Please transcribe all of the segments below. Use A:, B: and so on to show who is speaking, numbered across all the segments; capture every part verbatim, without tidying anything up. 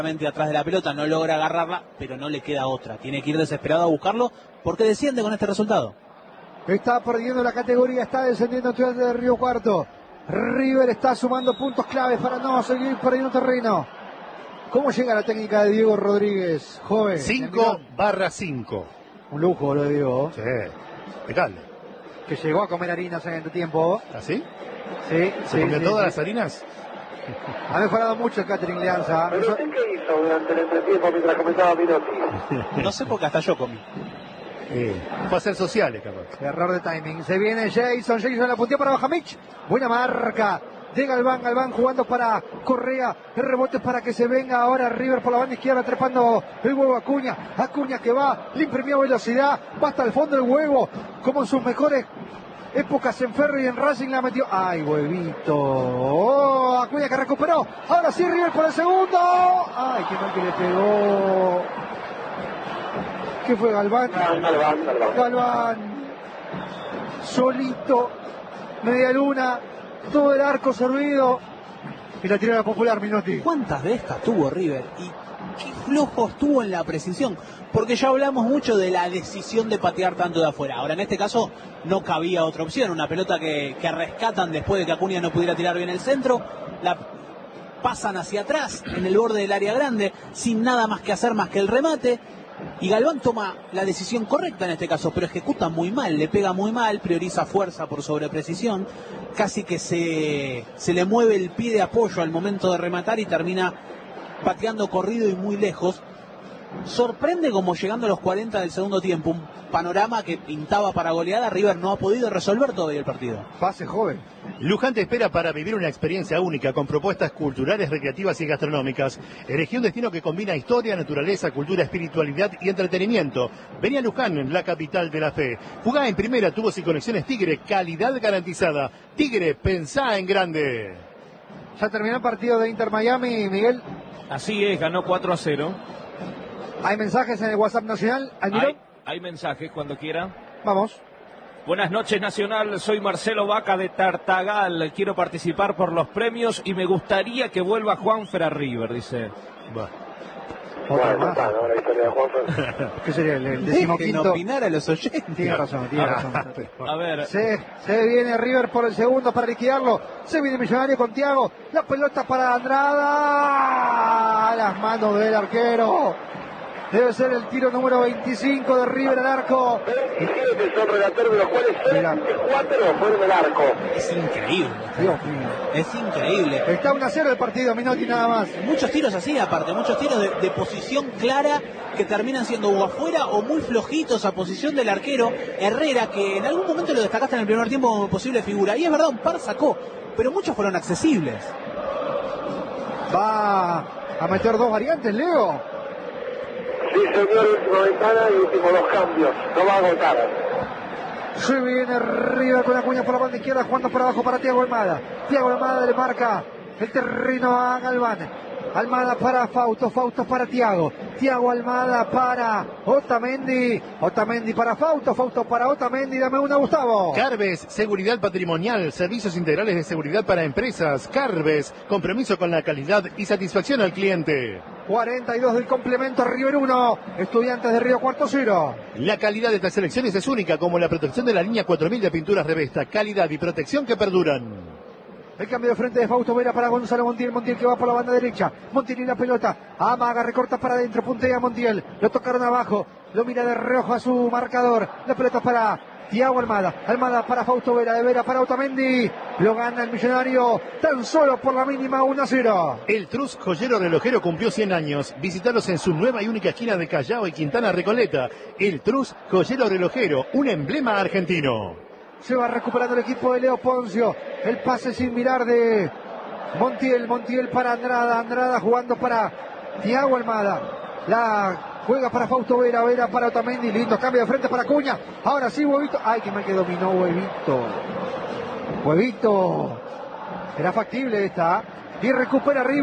A: atrás de la pelota, no logra agarrarla, pero no le queda otra. Tiene que ir desesperado a buscarlo porque desciende con este resultado.
B: Está perdiendo la categoría, está descendiendo Estudiantes de Río Cuarto. River está sumando puntos claves para no seguir perdiendo terreno. ¿Cómo llega la técnica de Diego Rodríguez, joven?
C: cinco barra cinco.
B: Un lujo lo de Diego.
C: Sí, impecable.
B: Que llegó a comer harinas en este tiempo.
C: ¿Así?
B: Sí,
C: ¿Se
B: sí,
C: comió
B: sí,
C: todas
B: sí.
C: las harinas?
B: Ha mejorado mucho el catering de Anza.
D: ¿Pero usted qué hizo durante el entretiempo mientras comentaba Minotti?
A: No sé porque hasta yo comí.
C: Eh, fue a hacer sociales, capaz.
B: Error de timing. Se viene Jason. Jason la puntea para Bajamich. Buena marca de Galván. Galván jugando para Correa. El rebote para que se venga ahora River por la banda izquierda, trepando el huevo Acuña. Acuña que va, le imprimió velocidad. Va hasta el fondo el huevo. Como en sus mejores épocas en Ferro y en Racing la metió. ¡Ay, huevito! Oh, Acuña que recuperó. Ahora sí River por el segundo. ¡Ay, qué mal que le pegó! ¿Qué fue Galván?
D: Galván, Galván.
B: Galván. Solito. Media luna. Todo el arco servido. Y la tirada popular, Minotti.
A: ¿Cuántas de estas tuvo River? Y qué flojo estuvo en la precisión. Porque ya hablamos mucho de la decisión de patear tanto de afuera. Ahora, en este caso, no cabía otra opción. Una pelota que, que rescatan después de que Acuña no pudiera tirar bien el centro. La pasan hacia atrás, en el borde del área grande, sin nada más que hacer más que el remate. Y Galván toma la decisión correcta en este caso, pero ejecuta muy mal, le pega muy mal, prioriza fuerza por sobreprecisión. Casi que se, se le mueve el pie de apoyo al momento de rematar y termina pateando corrido y muy lejos. Sorprende como llegando a los cuarenta del segundo tiempo, un panorama que pintaba para goleada. River no ha podido resolver todavía el partido.
B: Pase joven.
C: Luján te espera para vivir una experiencia única con propuestas culturales, recreativas y gastronómicas. Elegí un destino que combina historia, naturaleza, cultura, espiritualidad y entretenimiento. Vení a Luján, la capital de la fe. Jugá en primera, tubos y conexiones Tigre, calidad garantizada. Tigre, pensá en grande.
B: Ya terminó el partido de Inter Miami, Miguel.
E: Así es, ganó cuatro a cero.
B: Hay mensajes en el WhatsApp Nacional.
E: Hay, hay mensajes cuando quiera.
B: Vamos.
E: Buenas noches, Nacional. Soy Marcelo Vaca de Tartagal. Quiero participar por los premios y me gustaría que vuelva Juanfer a River, dice.
C: Va.
B: Otra
D: Bueno,
B: más.
D: está, ¿no? La historia de Juanfer.
B: ¿Qué sería el, el
A: Dejen
B: decimoquinto?
A: opinar a los oyentes.
B: Tiene razón, tiene razón.
E: A ver,
B: Se, se viene River por el segundo para liquidarlo. Se viene Millonario con Thiago. La pelota para Andrada. A las manos del arquero. Debe ser el tiro número veinticinco de River al arco.
D: veintisiete son relatores, de los cuales veinticuatro fueron del arco.
A: Es increíble.
B: Dios mío.
A: Es increíble.
B: Está uno a cero el partido, Minotti nada más.
A: Muchos tiros así, aparte, muchos tiros de, de posición clara que terminan siendo o afuera o muy flojitos a posición del arquero Herrera, que en algún momento lo destacaste en el primer tiempo como posible figura. Y es verdad, un par sacó, pero muchos fueron accesibles.
B: Va a meter dos variantes, Leo.
D: Sí, señor, última ventana y últimos dos cambios. No va a agotar.
B: Se viene River con Acuña por la banda izquierda, jugando por abajo para Thiago Almada. Thiago Almada le marca el terreno a Galván. Almada para Fausto, Fausto para Thiago. Thiago Almada para Otamendi. Otamendi para Fausto, Fausto para Otamendi. Dame una, Gustavo.
C: Carves, seguridad patrimonial, servicios integrales de seguridad para empresas. Carves, compromiso con la calidad y satisfacción al cliente.
B: cuarenta y dos del complemento, River uno, Estudiantes de Río Cuarto cero.
C: La calidad de estas selecciones es única, como la protección de la línea cuatro mil de pinturas Revesta. Calidad y protección que perduran.
B: El cambio de frente de Fausto Vera para Gonzalo Montiel. Montiel que va por la banda derecha. Montiel y la pelota. Amaga, recorta para adentro. Puntea Montiel. Lo tocaron abajo. Lo mira de reojo a su marcador. La pelota para Thiago Almada. Almada para Fausto Vera. De Vera para Otamendi. Lo gana el Millonario tan solo por la mínima uno a cero.
C: El Trus Joyero Relojero cumplió cien años. Visítalos en su nueva y única esquina de Callao y Quintana Recoleta. El Trus Joyero Relojero, un emblema argentino.
B: Se va recuperando el equipo de Leo Poncio. El pase sin mirar de Montiel. Montiel para Andrada. Andrada jugando para Thiago Almada. La juega para Fausto Vera. Vera para Otamendi. Lindo cambio de frente para Acuña. Ahora sí, Huevito. Ay, que mal que dominó Huevito. Huevito. Era factible esta. Y recupera River.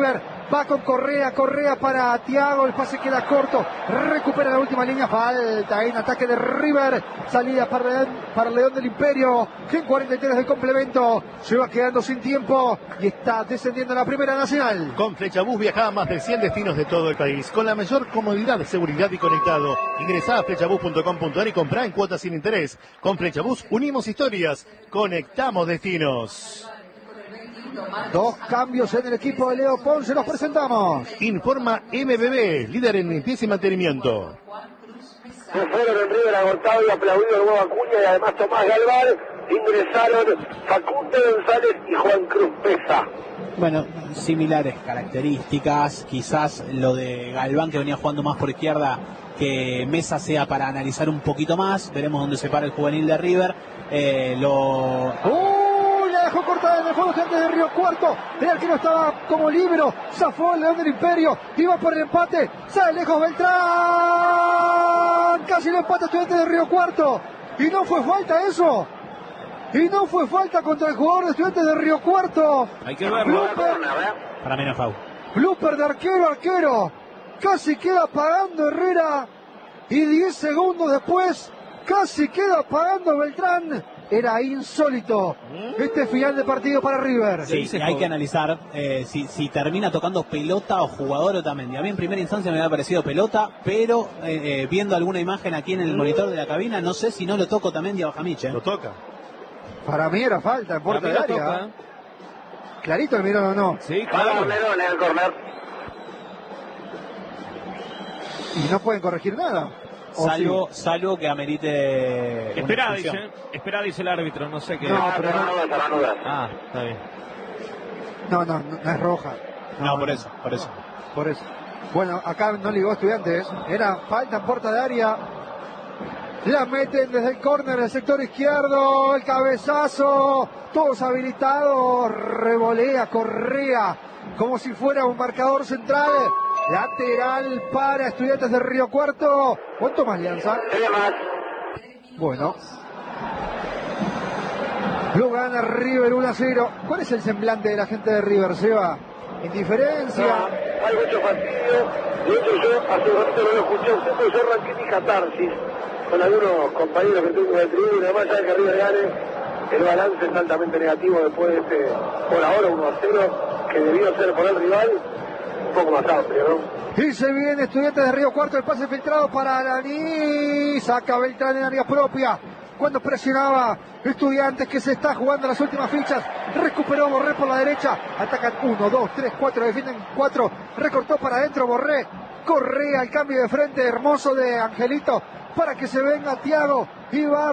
B: Va con Correa, Correa para Thiago, el pase queda corto, recupera la última línea, falta en ataque de River, salida para León, para León del Imperio, en cuarenta y tres del complemento, se va quedando sin tiempo y está descendiendo a la Primera Nacional.
C: Con Flechabús viaja a más de cien destinos de todo el país, con la mayor comodidad, seguridad y conectado. Ingresá a flechabús punto com punto ar y comprá en cuotas sin interés. Con Flechabús unimos historias, conectamos destinos.
B: Dos cambios en el equipo de Leo Ponce, los presentamos.
C: Informa M B B, líder en limpieza y mantenimiento.
D: Se fueron en River agotado y aplaudido el nuevo Acuña y además Tomás Galván. Ingresaron Facundo González y Juan Cruz Pesa.
A: Bueno, similares características, quizás lo de Galván que venía jugando más por izquierda, que Mesa sea para analizar un poquito más, veremos dónde se para el juvenil de River. Eh, lo...
B: ¡Uy! La dejó cortada en el juego antes de Río Cuarto, el arquero estaba como libero, zafó el León del Imperio, iba por el empate, sale lejos Beltrán, casi lo empata Estudiantes de Río Cuarto, y no fue falta eso. Y no fue falta contra el jugador de Estudiantes de Río Cuarto.
E: Hay que verlo.
B: Blooper,
A: Para menos Fau.
B: blooper de arquero, arquero. Casi queda pagando Herrera. Y diez segundos después, casi queda pagando Beltrán. Era insólito este final de partido para River.
A: Sí, hay que analizar eh, si, si termina tocando pelota o jugador Otamendi. A mí en primera instancia me había parecido pelota, pero eh, eh, viendo alguna imagen aquí en el monitor de la cabina, no sé si no lo toca Otamendi a Bajamich. ¿eh?
C: Lo toca.
B: Para mí era falta en puerta de área.
E: Toca, ¿eh?
B: Clarito el mirón o no.
E: Sí,
D: Para
E: claro.
D: Moreno en el corner.
B: Y no pueden corregir nada. ¿O
A: Salvo, salvo que amerite. una
E: Espera,
A: expulsión.
E: dice. Espera, dice el árbitro, no sé qué.
B: No,
D: Ah,
B: pero
D: pero
B: no.
D: no, no, no, no.
E: Ah, está bien.
B: sí? No, no, no, no es roja.
A: No, por eso, por eso.
B: Por eso. Bueno, acá no ligó Estudiantes. Era falta en puerta de área. La meten desde el córner del sector izquierdo. El cabezazo. Todos habilitados. Revolea, Correa. Como si fuera un marcador central. Lateral para Estudiantes de Río Cuarto. ¿Cuánto más, Alianza?
D: Tres más.
B: Bueno. Lo gana River uno a cero. ¿Cuál es el semblante de la gente de River, Seba? Indiferencia.
D: No, hay mucho fastidio. De hecho, yo hace un ratito no lo escuché a usted, pero yo arranqué mi catarsis con algunos compañeros que tengo de tribuna. Más allá de que River gane, el balance es altamente negativo después de este, por ahora, uno a cero, que debió ser por el rival. Un poco más amplio, ¿no?
B: Y se viene Estudiantes de Río Cuarto, el pase filtrado para Araní, saca Beltrán en área propia, cuando presionaba Estudiantes que se está jugando las últimas fichas, recuperó Borré por la derecha, atacan uno, dos, tres, cuatro, defienden cuatro, recortó para adentro Borré, Correa, el cambio de frente hermoso de Angelito, para que se venga Thiago, y va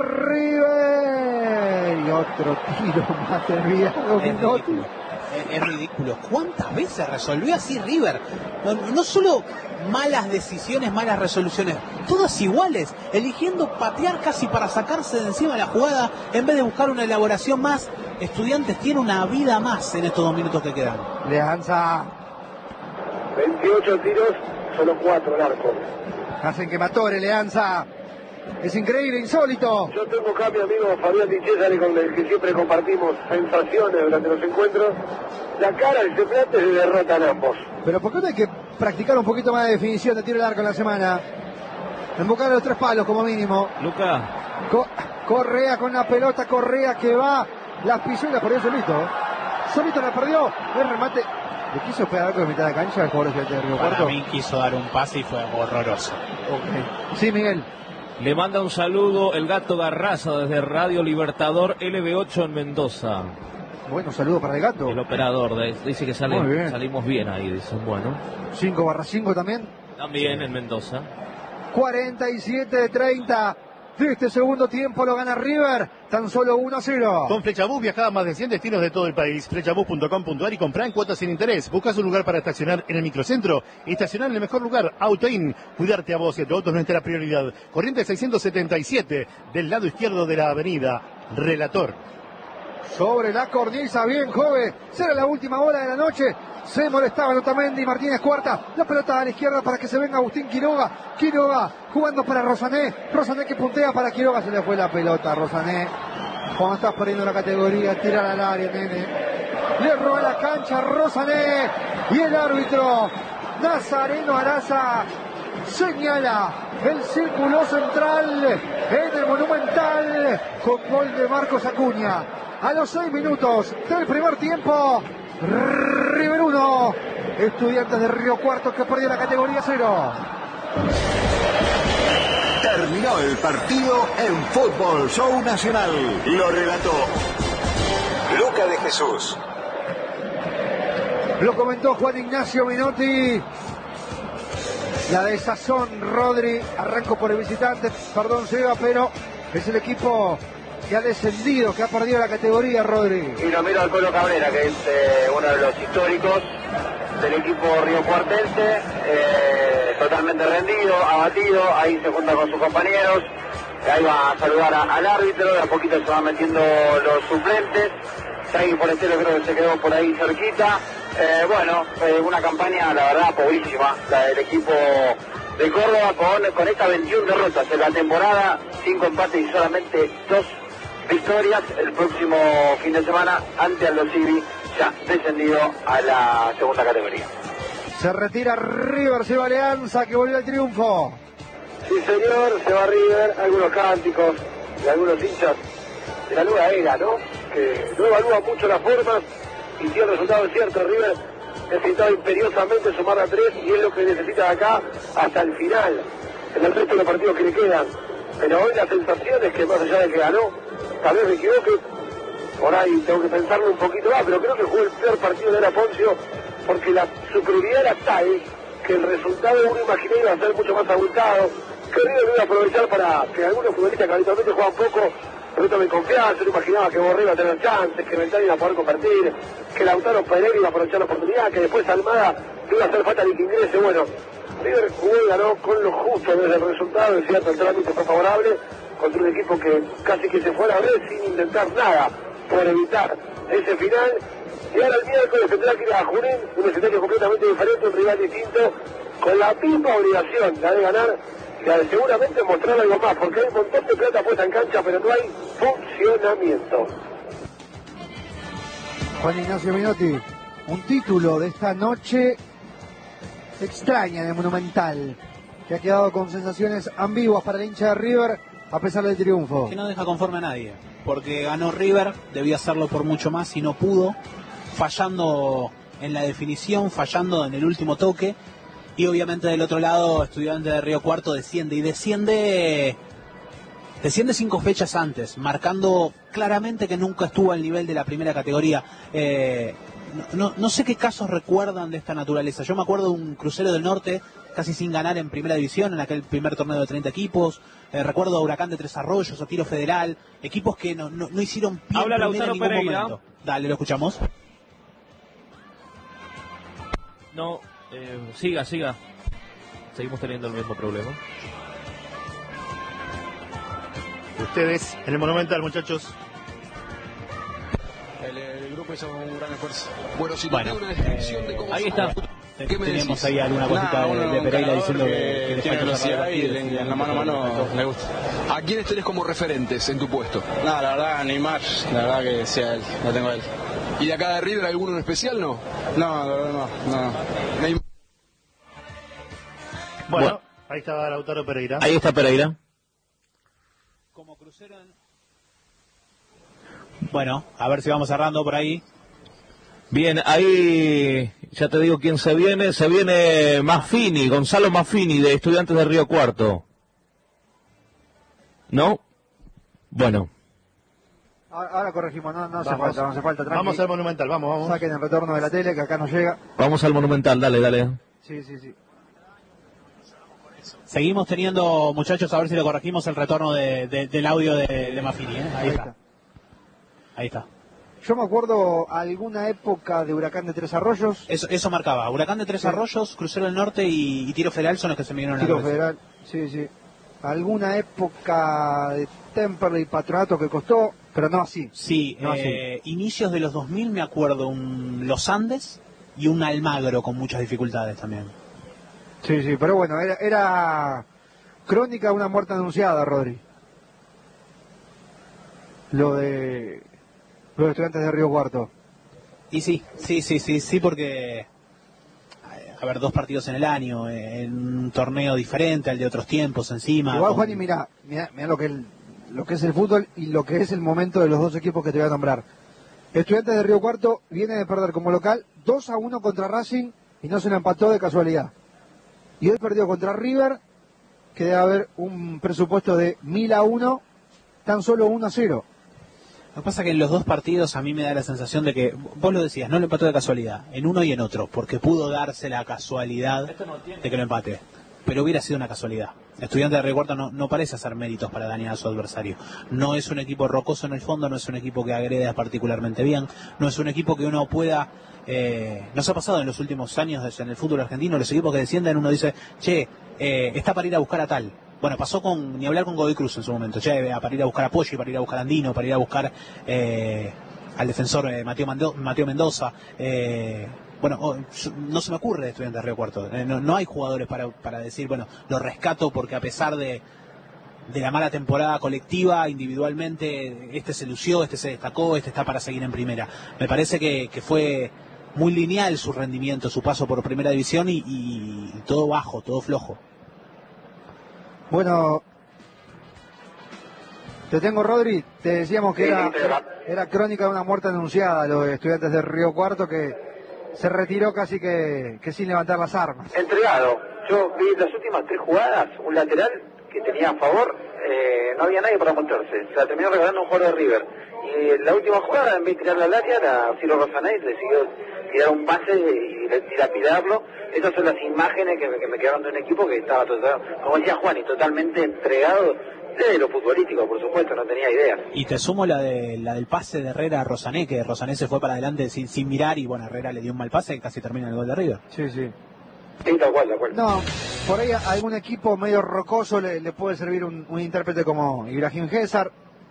B: River, y otro tiro más desviado,
A: Es
B: Minotti.
A: ridículo. Es, es ridículo. ¿Cuántas veces resolvió así River? No, no solo malas decisiones, malas resoluciones, todas iguales, eligiendo patear casi para sacarse de encima la jugada en vez de buscar una elaboración más. Estudiantes tiene una vida más en estos dos minutos que quedan.
B: Leanza,
D: veintiocho tiros, solo cuatro al arco.
B: hacen que Matore, Leanza, es increíble, insólito.
D: Yo tengo acá a mi amigo Fabián Di Cesare, con el que siempre compartimos sensaciones durante los encuentros. La cara del semblante se derrotan ambos.
B: Pero ¿por qué no hay que practicar un poquito más de definición de tiro al arco en la semana? Embocar los tres palos como mínimo.
E: Luca.
B: Co- Correa con la pelota, Correa que va, la pisó y la perdió solito. Solito la perdió, el remate. ¿Le quiso pegar con la mitad de cancha al jugador de Río
A: Para
B: Cuarto?
A: mí quiso dar un pase y fue horroroso.
B: Ok. Sí, Miguel.
E: Le manda un saludo el Gato Garraza desde Radio Libertador L B ocho en Mendoza.
B: Bueno, saludo para el gato.
E: El operador de- dice que sale-
B: Muy bien.
E: salimos bien ahí, dicen. Bueno,
B: cinco barra cinco también.
E: también en Mendoza.
B: cuarenta y siete de treinta de este segundo tiempo lo gana River. Tan solo uno a cero.
C: Con Flechabús viaja a más de cien destinos de todo el país. Flechabús punto com punto ar y comprá en cuotas sin interés. Buscas un lugar para estacionar en el microcentro. Estacionar en el mejor lugar, AutoIn. Cuidarte a vos y a tu auto es nuestra prioridad. Corriente seiscientos setenta y siete, del lado izquierdo de la avenida. Relator.
B: Sobre la cornisa, bien joven. Será la última bola de la noche. Se molestaba Otamendi, Martínez cuarta. La pelota a la izquierda para que se venga Agustín Quiroga. Quiroga jugando para Rosané. Rosané que puntea para Quiroga. Se le fue la pelota a Rosané. Cuando estás perdiendo la categoría, tira al área, nene. Le roba la cancha Rosané. Y el árbitro Nazareno Araza señala el círculo central en el Monumental con gol de Marcos Acuña. A los seis minutos del primer tiempo, River uno, Estudiantes de Río Cuarto, que perdió la categoría cero.
F: Terminó el partido en Fútbol Show Nacional. Lo relató Luca de Jesús.
B: Lo comentó Juan Ignacio Minotti. La desazón, Rodri, arrancó por el visitante, perdón Seba, pero es el equipo que ha descendido, que ha perdido la categoría, Rodri.
D: Y lo miro al Colo Cabrera, que es eh, uno de los históricos del equipo riocuartense, eh, totalmente rendido, abatido, ahí se junta con sus compañeros, ahí va a saludar a, al árbitro, de a poquito se van metiendo los suplentes, Traí Forestero creo que se quedó por ahí cerquita. Eh, bueno, eh, una campaña la verdad pobrísima, la del equipo de Córdoba con, con estas veintiuna derrotas en la temporada, cinco empates y solamente dos victorias. El próximo fin de semana ante Aldo Civi, ya descendido a la segunda categoría.
B: Se retira River, se va Alianza, que volvió al triunfo.
D: Sí señor, se va River, algunos cánticos de algunos hinchas de la nueva era, ¿no? Que no evalúa mucho las formas y si el resultado es cierto, River necesitaba imperiosamente sumar a tres y es lo que necesita de acá hasta el final, en el resto de los partidos que le quedan. Pero hoy la sensación es que más allá de que ganó, tal vez me equivoque, por ahí tengo que pensarlo un poquito más, pero creo que jugó el peor partido de la Poncio porque la superioridad era tal que el resultado uno imaginé iba a ser mucho más abultado, que River lo iba a aprovechar para que algunos futbolistas que habitualmente juegan poco, pero también confianza, no imaginaba que Borré iba a tener chances, que Ventana iba a poder convertir, que Lautaro Pereira iba a aprovechar la oportunidad, que después Almada iba a hacer falta de que ingrese. Bueno, River jugó y ganó con lo justo desde el resultado, es cierto, el trámite fue favorable contra un equipo que casi que se fue a la vez sin intentar nada por evitar ese final. Y ahora el miércoles tendrá que ir a Junín, un escenario completamente diferente, un rival distinto, con la misma obligación, la de ganar, y la de seguramente mostrar algo más, porque hay un montón de plata puesta en cancha, pero no hay funcionamiento.
B: Juan Ignacio Minotti, un título de esta noche extraña de Monumental, que ha quedado con sensaciones ambiguas para el hincha de River, a pesar del triunfo.
A: Que no deja conforme a nadie, porque ganó River, debía hacerlo por mucho más y no pudo, fallando en la definición, fallando en el último toque, y obviamente del otro lado Estudiantes de Río Cuarto desciende, y desciende desciende cinco fechas antes, marcando claramente que nunca estuvo al nivel de la primera categoría. Eh, no, no, no sé qué casos recuerdan de esta naturaleza. Yo me acuerdo de un Crucero del Norte casi sin ganar en primera división, en aquel primer torneo de treinta equipos. Eh, recuerdo a Huracán de Tres Arroyos, a Tiro Federal, equipos que no, no, no hicieron pie
E: Habla
A: en primera
E: Lautaro
A: en ningún
E: Pereira.
A: momento. Dale, lo escuchamos.
E: No, eh, siga, siga. Seguimos teniendo el mismo problema.
C: Ustedes en el Monumental, muchachos.
G: El, el grupo hizo un gran esfuerzo. Bueno, si
A: Bueno,
G: tuviera una descripción de cómo
E: ahí
G: se
E: está.
G: juega,
A: Eh,
G: ¿qué me
A: Teníamos
G: decís?
A: ahí alguna cosita
G: Nada,
A: de,
G: uno,
A: de
G: un
A: Pereira
G: ganador
A: diciendo que,
G: que
A: que le
G: tiene
A: falta
G: velocidad
A: cerrar
G: y
A: partidos,
G: en,
A: y
G: en la mano a mano
A: faltó.
G: me gusta. ¿A quiénes tenés como referentes en tu puesto?
H: No, la verdad, Neymar, la verdad que sea él, lo tengo a él.
G: ¿Y de acá de River alguno en especial, no?
H: No, la verdad no, no.
G: Neymar.
C: Bueno,
E: Bueno.
C: ahí estaba Lautaro Pereira.
E: Ahí está Pereira.
A: Como Crucero en... Bueno, a ver si vamos cerrando por ahí.
E: Bien, ahí ya te digo quién se viene. Se viene Maffini, Gonzalo Maffini, de Estudiantes de Río Cuarto. ¿No? Bueno.
B: Ahora, ahora corregimos, no, no hace
C: Vamos.
B: falta, no hace falta. tranqui.
C: Vamos al Monumental, vamos, vamos.
B: Saquen el retorno de la tele, que acá no llega.
E: Vamos al Monumental, dale, dale.
B: Sí, sí, sí.
A: Seguimos teniendo, muchachos, a ver si lo corregimos, el retorno de, de, del audio de, de Maffini. ¿eh? Ahí,
B: Ahí
A: está.
B: está.
A: Ahí está.
B: Yo me acuerdo alguna época de Huracán de Tres Arroyos.
A: Eso, eso marcaba. Huracán de Tres
B: Sí.
A: Arroyos, Crucero del Norte y, y Tiro Federal son los que se me vinieron a la
B: Tiro
A: cabeza.
B: Federal, sí, sí. Alguna época de Temperley y Patronato que costó, pero no así.
A: Sí,
B: No,
A: eh, inicios de los dos mil me acuerdo un Los Andes y un Almagro con muchas dificultades también.
B: Sí, sí, pero bueno, era, era crónica de una muerte anunciada, Rodri. Lo de los Estudiantes de Río Cuarto.
A: Y sí, sí, sí, sí, sí, porque a ver, dos partidos en el año, eh, en un torneo diferente al de otros tiempos encima.
B: Igual,
A: con...
B: Juan, y mira, mira, mira lo que el, lo que es el fútbol y lo que es el momento de los dos equipos que te voy a nombrar. Estudiantes de Río Cuarto viene de perder como local dos a uno contra Racing y no se lo empató de casualidad. Y hoy perdió contra River, que debe haber un presupuesto de mil a uno, tan solo uno a cero.
A: Lo que pasa es que en los dos partidos a mí me da la sensación de que, vos lo decías, no lo empató de casualidad, en uno y en otro, porque pudo darse la casualidad de que lo empate. Pero hubiera sido una casualidad. Estudiantes de Río Cuarto no, no parece hacer méritos para dañar a su adversario. No es un equipo rocoso en el fondo, no es un equipo que agrede particularmente bien, no es un equipo que uno pueda... Eh, nos ha pasado en los últimos años en el fútbol argentino, los equipos que descienden, uno dice, che, eh, está para ir a buscar a tal. Bueno, pasó con, ni hablar con Godoy Cruz en su momento, che, para ir a buscar a Poggi, para ir a buscar a Andino, para ir a buscar eh, al defensor eh, Mateo, Mando, Mateo Mendoza... Eh, Bueno, oh, no se me ocurre de Estudiantes de Río Cuarto. Eh, no, no hay jugadores para, para decir, bueno, lo rescato porque a pesar de, de la mala temporada colectiva, individualmente, este se lució, este se destacó, este está para seguir en primera. Me parece que, que fue muy lineal su rendimiento, su paso por primera división y, y, y todo bajo, todo flojo.
B: Bueno, te tengo, Rodri, te decíamos que era, era crónica de una muerte anunciada, los Estudiantes de Río Cuarto, que se retiró casi que, que sin levantar las armas.
D: Entregado. Yo vi las últimas tres jugadas, un lateral que tenía a favor, eh, no había nadie para montarse. Se la terminó regalando un jugador de River. Y la última jugada, en vez de tirarla al área, a Ciro Rosanay le siguió tirar un pase y dilapidarlo. Esas son las imágenes que me, que me quedaron de un equipo que estaba, total, como decía Juan, y totalmente entregado. Desde lo futbolístico, por supuesto, no tenía idea.
A: Y te sumo la de la del pase de Herrera a Rosané, que Rosané se fue para adelante sin, sin mirar y bueno, Herrera le dio un mal pase y casi termina el gol de River.
B: Sí, sí.
D: Sí, tal cual, tal cual.
B: No, por ahí a algún equipo medio rocoso le, le puede servir un, un intérprete como Ibrahim Gézar,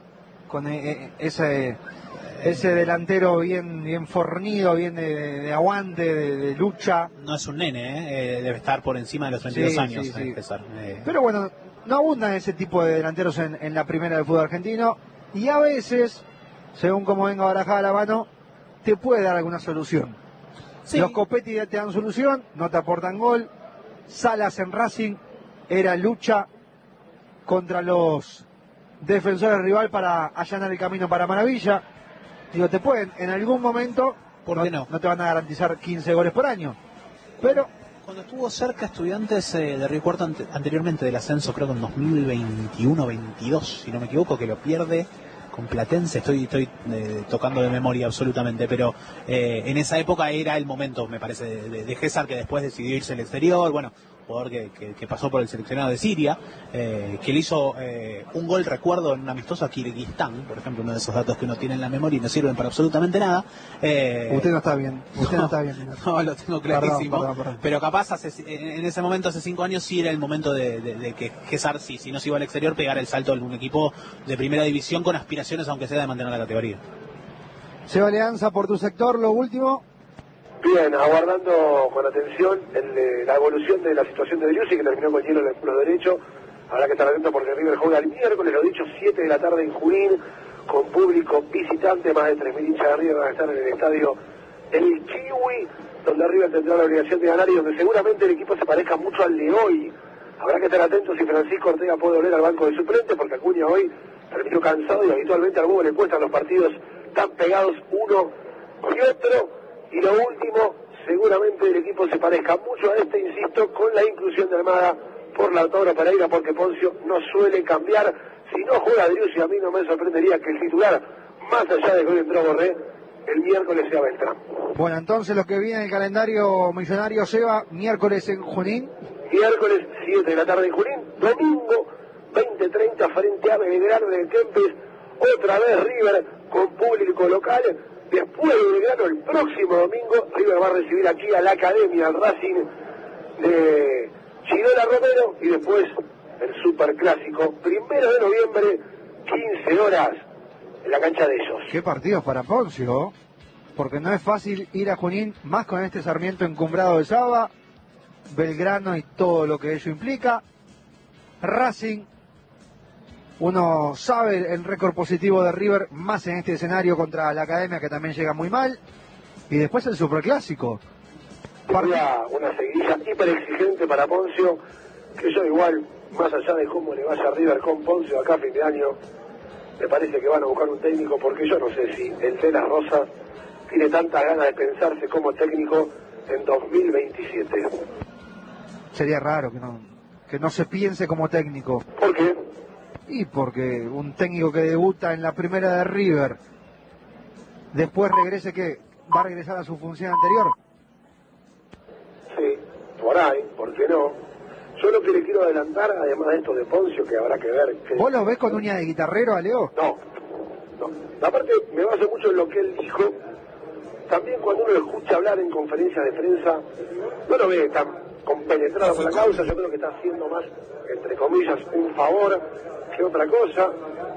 B: con eh, ese ese delantero bien bien fornido, bien de, de aguante, de, de lucha.
A: No es un nene, ¿eh? Eh, debe estar por encima de los treinta y dos
B: sí,
A: años,
B: sí, sí.
A: Eh, Gézar. Eh.
B: Pero bueno, no abundan ese tipo de delanteros en, en la primera del fútbol argentino y a veces, según como venga barajada la mano, te puede dar alguna solución. Sí. Los Copetti te dan solución, no te aportan gol. Salas en Racing era lucha contra los defensores rival para allanar el camino para Maravilla. Digo, te pueden en algún momento,
A: ¿por qué no?
B: No te van a garantizar quince goles por año, pero...
A: Cuando estuvo cerca Estudiantes eh, de Río Cuarto ante, anteriormente del ascenso, creo que en dos mil veintiuno veintidós, si no me equivoco, que lo pierde con Platense, estoy, estoy eh, tocando de memoria absolutamente, pero eh, en esa época era el momento, me parece, de, de, de Gézar, que después decidió irse al exterior, bueno, jugador que, que, que pasó por el seleccionado de Siria, eh, que le hizo eh, un gol, recuerdo, en un amistoso a Kirguistán, por ejemplo, uno de esos datos que uno tiene en la memoria y no sirven para absolutamente nada. Eh,
B: usted no está bien, usted no, no está bien.
A: No, lo tengo clarísimo,
B: perdón, perdón, perdón.
A: Pero capaz hace, en ese momento, hace cinco años, sí era el momento de, de, de que Gézar, sí, si no se iba al exterior, pegar el salto de un equipo de primera división con aspiraciones, aunque sea de mantener la categoría.
B: Seba Leanza, por tu sector, lo último.
D: Bien, aguardando con atención el, eh, la evolución de la situación de Driussi, que terminó con hielo en el puro derecho. Habrá que estar atento porque River juega el miércoles, lo dicho, siete de la tarde en Junín, con público visitante, más de tres mil hinchas de River van a estar en el estadio El Kiwi, donde River tendrá la obligación de ganar y donde seguramente el equipo se parezca mucho al de hoy. Habrá que estar atentos si Francisco Ortega puede volver al banco de suplente, porque Acuña hoy terminó cansado y habitualmente al Hugo le cuestan los partidos tan pegados uno y otro. Y lo último, seguramente el equipo se parezca mucho a este, insisto, con la inclusión de Almada por Lautaro Pereira, porque Poncio no suele cambiar. Si no juega Driussi, a mí no me sorprendería que el titular, más allá de que hoy entró Borré, el miércoles sea Beltrán.
B: Bueno, entonces lo que viene en el calendario millonario, Seba, miércoles en Junín.
D: Miércoles, siete de la tarde en Junín. Domingo, veinte treinta, frente a Belgrano de Kempes. Otra vez River con público local. Después de Belgrano, el próximo domingo, River va a recibir aquí a la Academia, al Racing de Chidola Romero, y después el Superclásico, primero de noviembre, quince horas, en la cancha de ellos.
B: Qué partidos para Poncio, porque no es fácil ir a Junín, más con este Sarmiento encumbrado de Saba, Belgrano y todo lo que ello implica. Racing, uno sabe el récord positivo de River, más en este escenario contra la Academia, que también llega muy mal. Y después el Superclásico.
D: Había una seguidilla hiper exigente para Poncio, que yo igual, más allá de cómo le vaya a River con Poncio acá a fin de año, me parece que van a buscar un técnico, porque yo no sé si el Telas Rosas tiene tantas ganas de pensarse como técnico en dos mil veintisiete.
B: Sería raro que no, que no se piense como técnico.
D: ¿Por qué?
B: Y porque un técnico que debuta en la primera de River, después regrese, que va a regresar a su función anterior.
D: Sí, por ahí, ¿por qué no? Yo lo que le quiero adelantar, además de esto de Poncio, que habrá que ver... Que...
B: ¿Vos lo ves con uña de guitarrero, Leo?
D: No, no. Aparte, me baso mucho en lo que él dijo. También cuando uno lo escucha hablar en conferencias de prensa, no lo ve tan compenetrado con la causa. Yo creo que está haciendo más, entre comillas, un favor que otra cosa.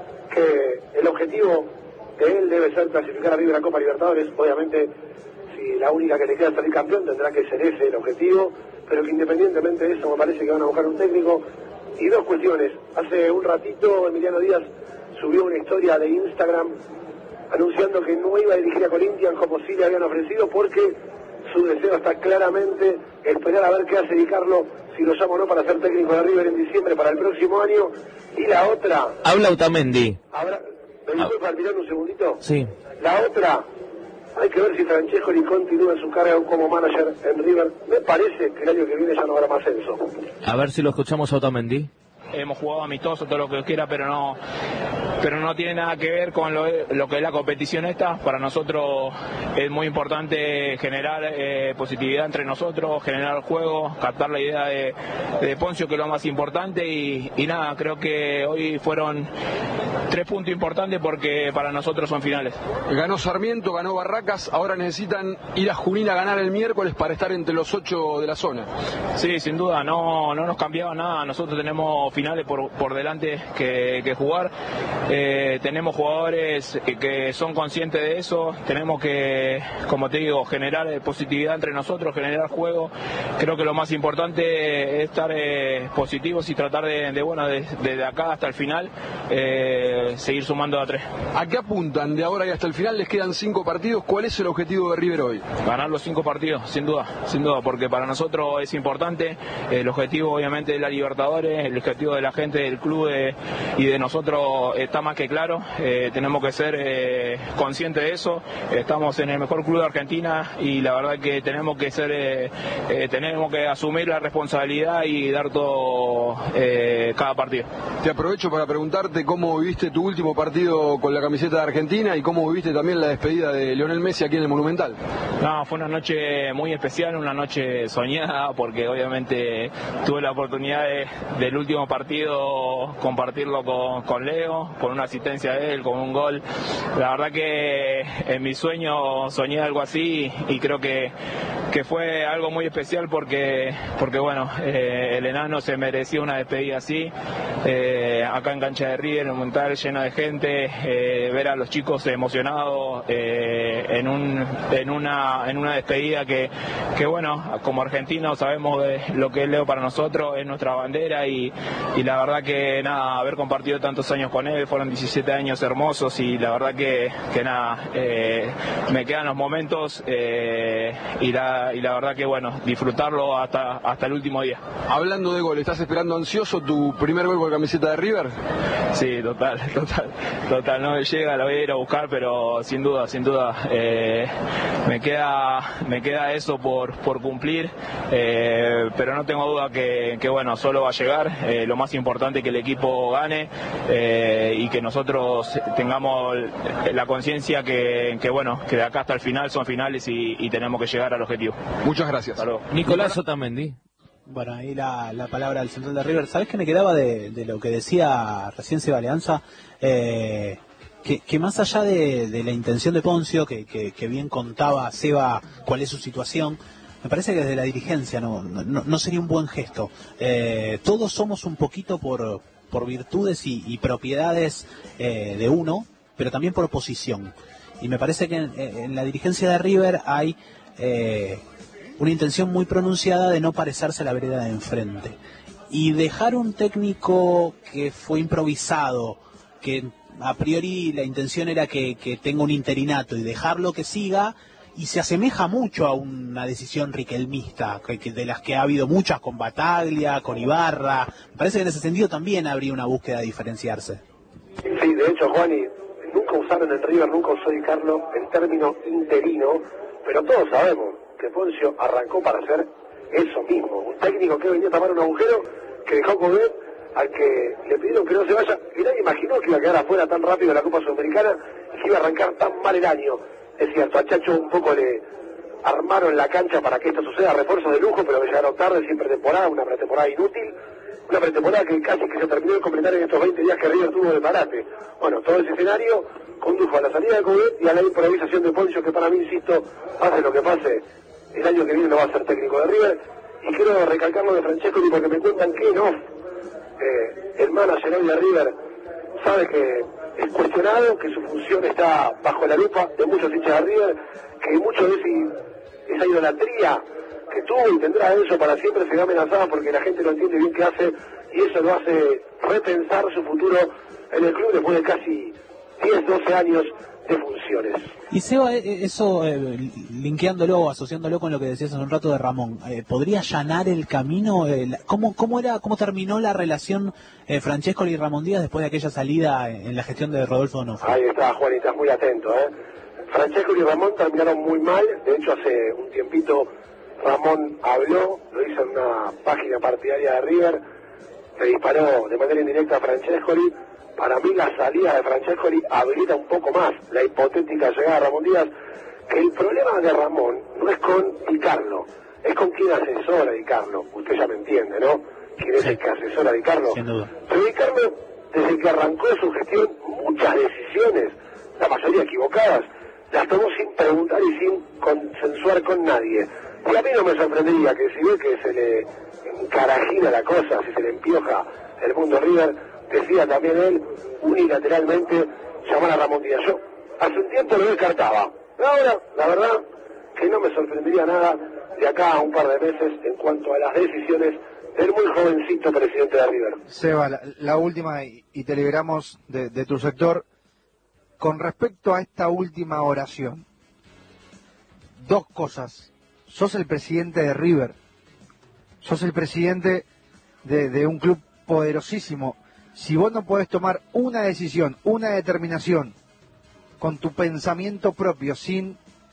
D: Que el objetivo de él debe ser clasificar a River a Copa Libertadores. Obviamente, si la única que le queda es salir campeón, tendrá que ser ese el objetivo. Pero que independientemente de eso, me parece que van a buscar un técnico. Y dos cuestiones. Hace un ratito Emiliano Díaz subió una historia de Instagram anunciando que no iba a dirigir a Corinthians como sí le habían ofrecido, porque su deseo está claramente esperar a ver qué hace Di Carlo, si lo llama o no para ser técnico de River en diciembre para el próximo año. Y la otra...
E: Habla Otamendi.
D: Habrá, ¿me disculpa, Almirón, un segundito?
E: Sí.
D: La otra... Hay que ver si Francescoli continúa en su carrera como manager en River. Me parece que el año que viene ya no habrá más censo.
E: A ver si lo escuchamos a Otamendi.
I: Hemos jugado amistoso, todo lo que quiera, pero no pero no tiene nada que ver con lo, lo que es la competición esta. Para nosotros es muy importante generar eh, positividad entre nosotros, generar juego, captar la idea de, de Poncio, que es lo más importante. Y, y nada, creo que hoy fueron tres puntos importantes porque para nosotros son finales.
G: Ganó Sarmiento, ganó Barracas, ahora necesitan ir a Junín a ganar el miércoles para estar entre los ocho de la zona.
I: Sí, sin duda, no, no nos cambiaba nada. Nosotros tenemos finales por, por delante que, que jugar. Eh, tenemos jugadores que son conscientes de eso. Tenemos que, como te digo, generar positividad entre nosotros, generar juego. Creo que lo más importante es estar eh, positivos y tratar de, de bueno, desde de, de acá hasta el final, eh, seguir sumando a tres.
G: ¿A qué apuntan de ahora y hasta el final? Les quedan cinco partidos. ¿Cuál es el objetivo de River hoy?
I: Ganar los cinco partidos, sin duda, sin duda, porque para nosotros es importante. El objetivo, obviamente, de la Libertadores, el objetivo de la gente del club de, y de nosotros está más que claro. Eh, tenemos que ser eh, conscientes de eso. Estamos en el mejor club de Argentina y la verdad que tenemos que ser eh, eh, tenemos que asumir la responsabilidad y dar todo eh, cada partido.
G: Te aprovecho para preguntarte cómo viviste tu último partido con la camiseta de Argentina y cómo viviste también la despedida de Lionel Messi aquí en el Monumental.
I: No, fue una noche muy especial, una noche soñada, porque obviamente tuve la oportunidad de, del último partido compartirlo con, con Leo, con una asistencia de él, con un gol. La verdad que en mi sueño soñé algo así y creo que, que fue algo muy especial porque, porque bueno, eh, el enano se merecía una despedida así, eh, acá en cancha de River, en un Monumental lleno de gente, eh, ver a los chicos emocionados eh, en, un, en, una, en una despedida que, que bueno, como argentinos sabemos de lo que es Leo para nosotros, es nuestra bandera y, y la verdad que nada, haber compartido tantos años con él, fueron diecisiete años hermosos y la verdad que, que nada, eh, me quedan los momentos eh, y, la, y la verdad que bueno, disfrutarlo hasta, hasta el último día.
G: Hablando de gol, ¿estás esperando ansioso tu primer gol con la camiseta de River?
I: Sí, total, total, total, no me llega, lo voy a ir a buscar, pero sin duda, sin duda, eh, me queda me queda eso por, por cumplir, eh, pero no tengo duda que, que bueno, solo va a llegar, eh, lo más importante es que el equipo gane eh, y que nosotros tengamos la conciencia que, que bueno, que de acá hasta el final son finales y, y tenemos que llegar al objetivo.
G: Muchas gracias.
E: Nicolás Otamendi.
A: Bueno, ahí la, la palabra del central de River. ¿Sabés qué me quedaba de, de lo que decía recién Seba Leanza? Eh, que, que más allá de, de la intención de Poncio, que, que, que bien contaba Seba cuál es su situación, me parece que desde la dirigencia no, no, no sería un buen gesto. Eh, todos somos un poquito por, por virtudes y, y propiedades eh, de uno, pero también por posición. Y me parece que en, en la dirigencia de River hay... Eh, una intención muy pronunciada de no parecerse a la vereda de enfrente. Y dejar un técnico que fue improvisado, que a priori la intención era que, que tenga un interinato, y dejarlo que siga y se asemeja mucho a una decisión riquelmista, que, que de las que ha habido muchas con Bataglia, con Ibarra. Me parece que en ese sentido también habría una búsqueda de diferenciarse.
D: Sí, de hecho, Juani, nunca usaron en River, nunca usó Di Carlo el término interino, pero todos sabemos que Poncio arrancó para hacer eso mismo, un técnico que venía a tapar un agujero, que dejó comer al que le pidieron que no se vaya, y nadie imaginó que iba a quedar afuera tan rápido de la Copa Sudamericana y que iba a arrancar tan mal el año. Es cierto, a Chacho un poco le armaron la cancha para que esto suceda, refuerzos de lujo, pero que llegaron tarde, sin pretemporada, una pretemporada inútil, una pretemporada que casi que se terminó de completar en estos veinte días que River tuvo de parate. Bueno, todo ese escenario condujo a la salida de Coudet y a la improvisación de Poncio, que para mí, insisto, pase lo que pase, el año que viene no va a ser técnico de River. Y quiero recalcar lo de Francescoli porque me cuentan que no, eh, el manager hoy de River sabe que es cuestionado, que su función está bajo la lupa de muchos hinchas de River, que mucho de ese, esa idolatría que tuvo y tendrá eso para siempre se ve amenazada porque la gente no entiende bien qué hace y eso lo hace repensar su futuro en el club después de casi diez, doce años de funciones.
A: Y Seba, eso, eh, linkeándolo, asociándolo con lo que decías hace un rato de Ramón, eh, ¿podría allanar el camino? Eh, ¿cómo, cómo, era, ¿Cómo terminó la relación eh, Francescoli y Ramón Díaz después de aquella salida en la gestión de Rodolfo D'Onofrio?
D: Ahí está, Juan, y estás muy atento, ¿eh? Francescoli y Ramón terminaron muy mal, de hecho hace un tiempito Ramón habló, lo hizo en una página partidaria de River, le disparó de manera indirecta a Francescoli. Para mí la salida de Francescoli habilita un poco más la hipotética llegada de Ramón Díaz, que el problema de Ramón no es con Di Carlo, es con quien asesora a Di Carlo. Usted ya me entiende, ¿no? ¿Quién es sí. el que asesora a Di Carlo?
A: Sin duda.
D: Pero Di Carlo, desde que arrancó su gestión, muchas decisiones, la mayoría equivocadas, las tomó sin preguntar y sin consensuar con nadie. Y a mí no me sorprendería que si ve que se le encarajina la cosa, si se le empioja el mundo River, decida también él unilateralmente llamar a Ramón Díaz. Yo hace un tiempo lo descartaba. Ahora, la verdad, que no me sorprendería nada de acá a un par de meses en cuanto a las decisiones del muy jovencito presidente de River.
B: Seba, la, la última, y, y te liberamos de, de tu sector. Con respecto a esta última oración, dos cosas. Sos el presidente de River, sos el presidente de, de un club poderosísimo. Si vos no podés tomar una decisión, una determinación, con tu pensamiento propio, sin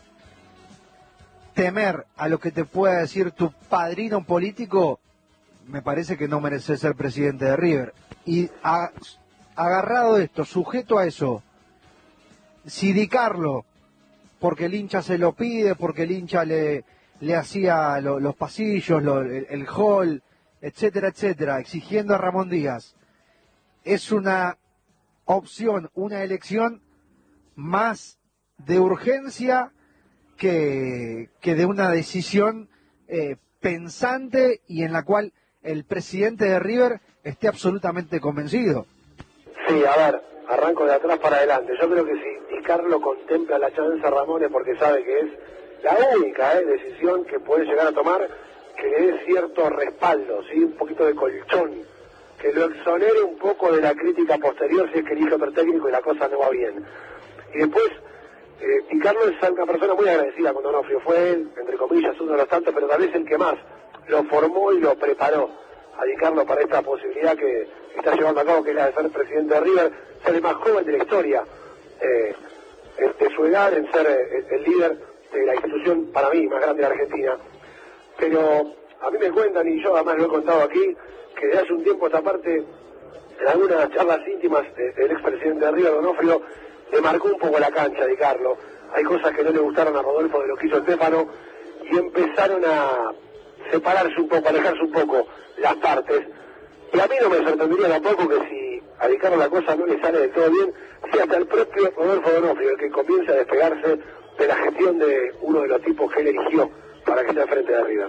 B: temer a lo que te pueda decir tu padrino político, me parece que no mereces ser presidente de River. Y a, agarrado esto, sujeto a eso, si Di Carlo, porque el hincha se lo pide, porque el hincha le, le hacía lo, los pasillos, lo, el, el hall, etcétera, etcétera, exigiendo a Ramón Díaz, es una opción, una elección más de urgencia que, que de una decisión eh, pensante y en la cual el presidente de River esté absolutamente convencido.
D: Sí, a ver, arranco de atrás para adelante. Yo creo que si Di Carlo contempla la chanza Ramón es porque sabe que es la única eh, decisión que puede llegar a tomar que le dé cierto respaldo, ¿sí? Un poquito de colchón, que lo exonere un poco de la crítica posterior si es que elige otro técnico y la cosa no va bien. Y después, eh, Di Carlo es una persona muy agradecida con D'Onofrio, fue él, entre comillas, uno de los tantos, pero tal vez el que más lo formó y lo preparó a Di Carlo para esta posibilidad que está llevando a cabo, que es la de ser presidente de River, ser el más joven de la historia, eh, de su edad, en ser eh, el líder de la institución, para mí, más grande de Argentina. Pero a mí me cuentan, y yo además lo he contado aquí, que desde hace un tiempo esta parte, en algunas charlas íntimas del expresidente de River, D'Onofrio, le marcó un poco la cancha a Di Carlo. Hay cosas que no le gustaron a Rodolfo de lo que hizo Stefano, y empezaron a separarse un poco, alejarse un poco las partes. Y a mí no me sorprendería tampoco que si a Di Carlo la cosa no le sale del todo bien, sea hasta el propio Rodolfo D'Onofrio el que comience a despegarse de la gestión de uno de los tipos que él eligió para que esté al frente de River.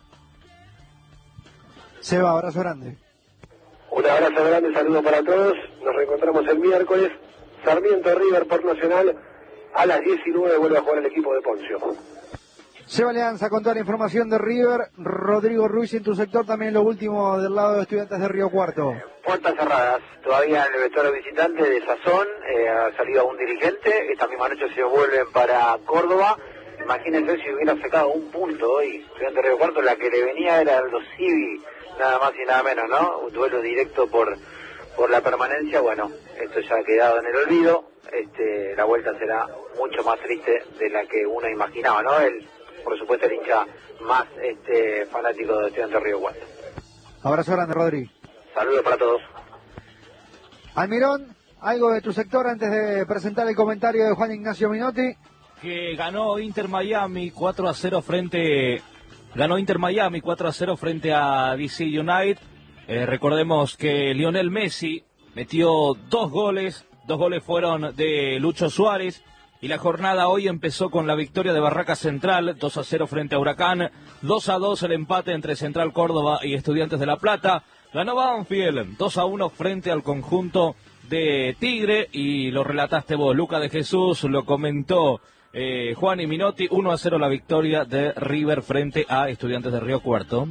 B: Seba, abrazo grande.
D: Un abrazo grande, saludo para todos. Nos reencontramos el miércoles. Sarmiento River por Nacional. A las diecinueve vuelve a jugar el equipo de Poncio.
B: Seba Leanza con toda la información de River. Rodrigo Ruiz, en tu sector también lo último del lado de Estudiantes de Río Cuarto.
J: Puertas cerradas, todavía en el vestuario visitante de Sazón, eh, ha salido un dirigente, esta misma noche se vuelven para Córdoba, imagínense si hubiera sacado un punto hoy, Estudiantes de Río Cuarto, la que le venía era Aldo Civi, nada más y nada menos, ¿no? Un duelo directo por por la permanencia. Bueno, esto ya ha quedado en el olvido. Este, la vuelta será mucho más triste de la que uno imaginaba, ¿no? El, por supuesto, el hincha más este, fanático de Estudiantes de Río Cuarto.
B: Abrazo grande, Rodri.
J: Saludos para todos.
B: Almirón, algo de tu sector antes de presentar el comentario de Juan Ignacio Minotti.
E: Que ganó Inter Miami cuatro a cero frente ganó Inter Miami cuatro a cero frente a D C United. Eh, recordemos que Lionel Messi metió dos goles, dos goles fueron de Lucho Suárez, y la jornada hoy empezó con la victoria de Barraca Central, dos a cero frente a Huracán, dos a dos el empate entre Central Córdoba y Estudiantes de La Plata. Ganó Banfield dos a uno frente al conjunto de Tigre, y lo relataste vos, Luca de Jesús, lo comentó eh, Juan y Minotti, uno a cero la victoria de River frente a Estudiantes de Río Cuarto.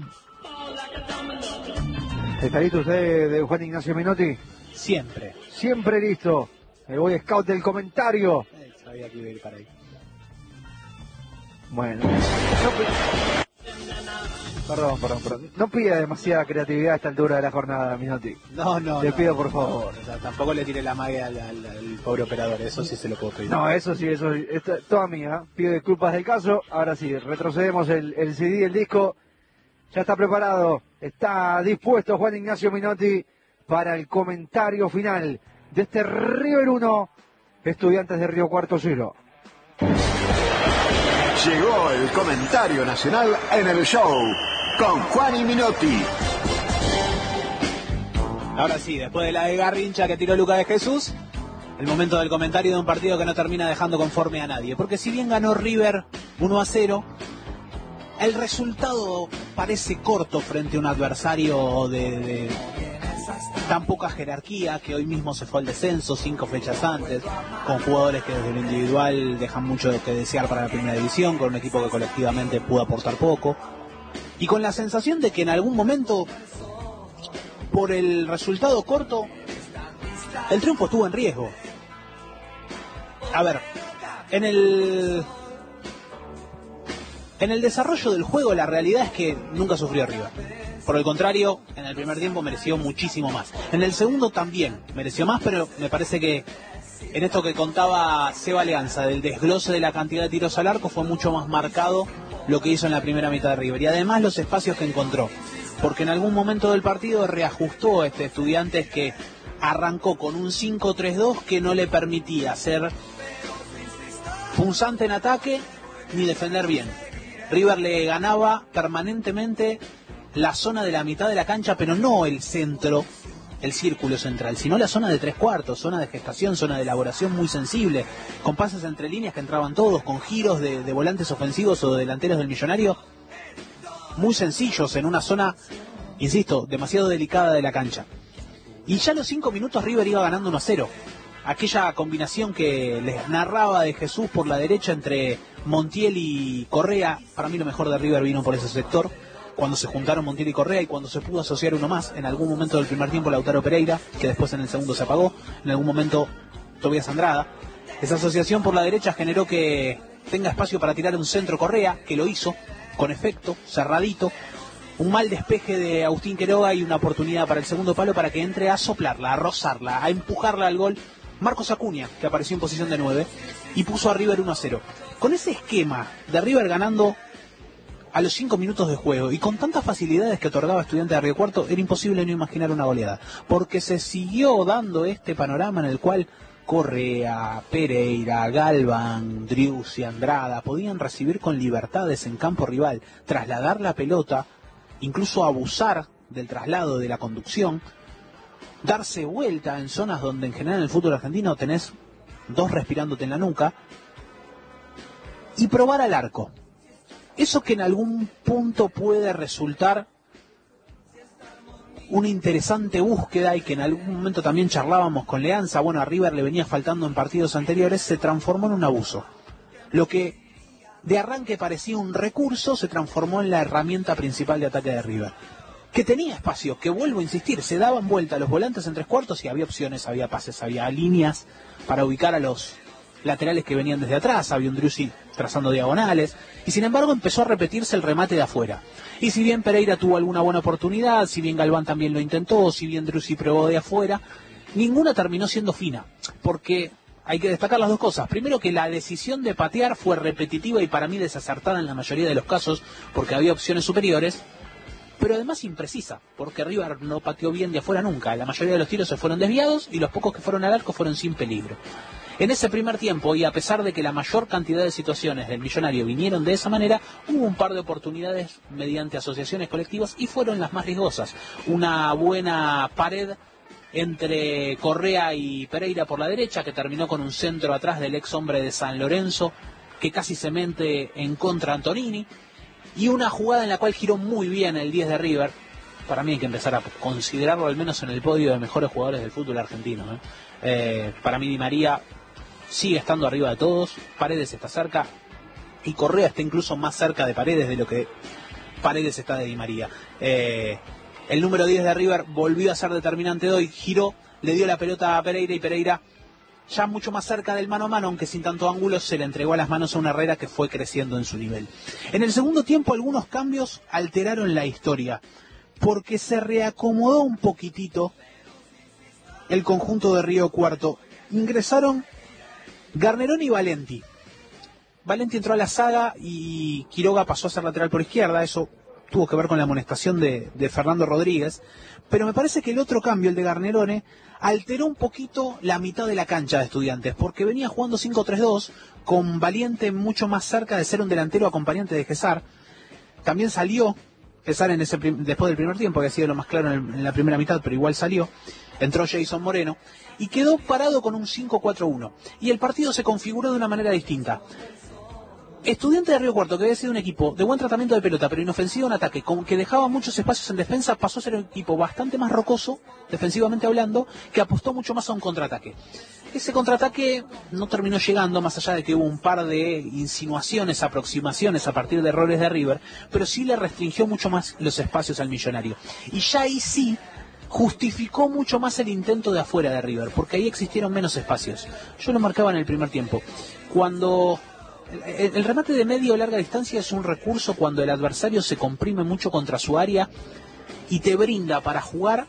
B: ¿Está listo usted de Juan Ignacio Minotti?
A: Siempre.
B: Siempre listo. El Boy Scout del comentario.
A: Eh, sabía que iba a ir para ahí.
B: Bueno. No perdón, perdón, perdón. No pida demasiada creatividad a esta altura de la jornada, Minotti.
A: No, no.
B: Te
A: no,
B: pido,
A: no,
B: por favor.
A: O sea, tampoco le tire la magia al, al, al pobre operador. Eso sí se lo puedo pedir.
B: No, eso sí, eso es toda mía. Pido disculpas del caso. Ahora sí, retrocedemos el, el C D, el disco. Ya está preparado. Está dispuesto Juan Ignacio Minotti para el comentario final de este River uno, Estudiantes de Río Cuarto cero.
F: Llegó el comentario nacional en el show con Juan y Minotti.
A: Ahora sí, después de la de Garrincha que tiró Luca de Jesús, el momento del comentario de un partido que no termina dejando conforme a nadie. Porque si bien ganó River uno a cero, el resultado parece corto frente a un adversario de, de tan poca jerarquía, que hoy mismo se fue al descenso cinco fechas antes, con jugadores que desde lo individual dejan mucho que desear para la primera división, con un equipo que colectivamente pudo aportar poco, y con la sensación de que en algún momento, por el resultado corto, el triunfo estuvo en riesgo. A ver, en el... En el desarrollo del juego, la realidad es que nunca sufrió River. Por el contrario, en el primer tiempo mereció muchísimo más. En el segundo también mereció más, pero me parece que en esto que contaba Seba Alianza, del desglose de la cantidad de tiros al arco, fue mucho más marcado lo que hizo en la primera mitad de River. Y además los espacios que encontró. Porque en algún momento del partido reajustó a este Estudiantes que arrancó con un cinco tres dos que no le permitía ser punzante en ataque ni defender bien. River le ganaba permanentemente la zona de la mitad de la cancha, pero no el centro, el círculo central, sino la zona de tres cuartos, zona de gestación, zona de elaboración muy sensible, con pases entre líneas que entraban todos, con giros de, de volantes ofensivos o de delanteros del Millonario, muy sencillos en una zona, insisto, demasiado delicada de la cancha. Y ya a los cinco minutos River iba ganando uno a cero. Aquella combinación que les narraba de Jesús por la derecha entre Montiel y Correa, para mí lo mejor de River vino por ese sector, cuando se juntaron Montiel y Correa y cuando se pudo asociar uno más, en algún momento del primer tiempo Lautaro Pereira, que después en el segundo se apagó, en algún momento Tobias Andrada. Esa asociación por la derecha generó que tenga espacio para tirar un centro Correa, que lo hizo, con efecto, cerradito, un mal despeje de Agustín Quiroga y una oportunidad para el segundo palo para que entre a soplarla, a rozarla, a empujarla al gol Marcos Acuña, que apareció en posición de nueve y puso a River uno a cero. Con ese esquema de River ganando a los cinco minutos de juego y con tantas facilidades que otorgaba Estudiantes de Río Cuarto, era imposible no imaginar una goleada, porque se siguió dando este panorama en el cual Correa, Pereira, Galván, Drius y Andrada podían recibir con libertades en campo rival, trasladar la pelota, incluso abusar del traslado de la conducción, darse vuelta en zonas donde en general en el fútbol argentino tenés dos respirándote en la nuca, y probar al arco. Eso que en algún punto puede resultar una interesante búsqueda y que en algún momento también charlábamos con Leanza, bueno, a River le venía faltando en partidos anteriores, se transformó en un abuso. Lo que de arranque parecía un recurso se transformó en la herramienta principal de ataque de River, que tenía espacio, que vuelvo a insistir, se daban vuelta los volantes en tres cuartos y había opciones, había pases, había líneas para ubicar a los laterales que venían desde atrás, había un Driussi trazando diagonales, y sin embargo empezó a repetirse el remate de afuera. Y si bien Pereira tuvo alguna buena oportunidad, si bien Galván también lo intentó, si bien Driussi probó de afuera, ninguna terminó siendo fina, porque hay que destacar las dos cosas. Primero, que la decisión de patear fue repetitiva y para mí desacertada en la mayoría de los casos, porque había opciones superiores, pero además imprecisa, porque River no pateó bien de afuera nunca. La mayoría de los tiros se fueron desviados y los pocos que fueron al arco fueron sin peligro. En ese primer tiempo, y a pesar de que la mayor cantidad de situaciones del Millonario vinieron de esa manera, hubo un par de oportunidades mediante asociaciones colectivas y fueron las más riesgosas. Una buena pared entre Correa y Pereira por la derecha, que terminó con un centro atrás del ex hombre de San Lorenzo, que casi se mete en contra Antonini, y una jugada en la cual giró muy bien el diez de River. Para mí hay que empezar a considerarlo al menos en el podio de mejores jugadores del fútbol argentino, ¿eh? Eh, para mí Di María sigue estando arriba de todos, Paredes está cerca, y Correa está incluso más cerca de Paredes de lo que Paredes está de Di María. Eh, el número diez de River volvió a ser determinante hoy, giró, le dio la pelota a Pereira, y Pereira, ya mucho más cerca del mano a mano, aunque sin tanto ángulo, se le entregó a las manos a una Herrera que fue creciendo en su nivel. En el segundo tiempo algunos cambios alteraron la historia, porque se reacomodó un poquitito el conjunto de Río Cuarto. Ingresaron Garnerón y Valenti. Valenti entró a la saga y Quiroga pasó a ser lateral por izquierda. Eso tuvo que ver con la amonestación de, de Fernando Rodríguez. Pero me parece que el otro cambio, el de Garnerone, alteró un poquito la mitad de la cancha de Estudiantes, porque venía jugando cinco tres dos, con Valiente mucho más cerca de ser un delantero acompañante de Gesar. También salió Gesar en ese después del primer tiempo, que ha sido lo más claro en, el, en la primera mitad, pero igual salió. Entró Jason Moreno y quedó parado con un cinco cuatro uno. Y el partido se configuró de una manera distinta. Estudiantes de Río Cuarto, que había sido un equipo de buen tratamiento de pelota, pero inofensivo en ataque, con que dejaba muchos espacios en defensa, pasó a ser un equipo bastante más rocoso, defensivamente hablando, que apostó mucho más a un contraataque. Ese contraataque no terminó llegando, más allá de que hubo un par de insinuaciones, aproximaciones a partir de errores de River, pero sí le restringió mucho más los espacios al Millonario. Y ya ahí sí justificó mucho más el intento de afuera de River, porque ahí existieron menos espacios. Yo lo marcaba en el primer tiempo. Cuando el, el remate de media o larga distancia es un recurso cuando el adversario se comprime mucho contra su área y te brinda para jugar